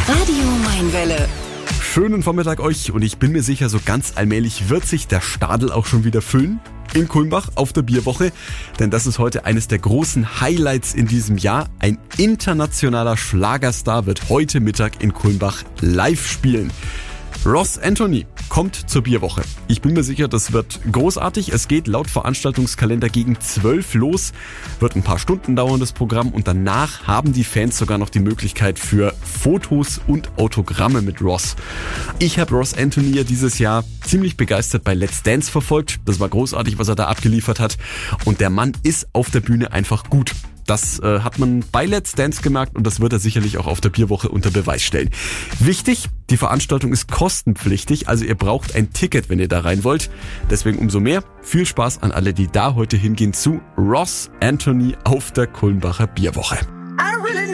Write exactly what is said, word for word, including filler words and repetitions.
Radio Mainwelle. Schönen Vormittag euch und ich bin mir sicher, so ganz allmählich wird sich der Stadel auch schon wieder füllen. In Kulmbach auf der Bierwoche, denn das ist heute eines der großen Highlights in diesem Jahr. Ein internationaler Schlagerstar wird heute Mittag in Kulmbach live spielen. Ross Anthony kommt zur Bierwoche. Ich bin mir sicher, das wird großartig. Es geht laut Veranstaltungskalender gegen zwölf los. Wird ein paar Stunden dauern, das Programm. Und danach haben die Fans sogar noch die Möglichkeit für Fotos und Autogramme mit Ross. Ich habe Ross Anthony ja dieses Jahr ziemlich begeistert bei Let's Dance verfolgt. Das war großartig, was er da abgeliefert hat. Und der Mann ist auf der Bühne einfach gut. Das äh, hat man bei Let's Dance gemerkt und das wird er sicherlich auch auf der Bierwoche unter Beweis stellen. Wichtig, die Veranstaltung ist kostenpflichtig, also ihr braucht ein Ticket, wenn ihr da rein wollt. Deswegen umso mehr viel Spaß an alle, die da heute hingehen zu Ross Anthony auf der Kulmbacher Bierwoche.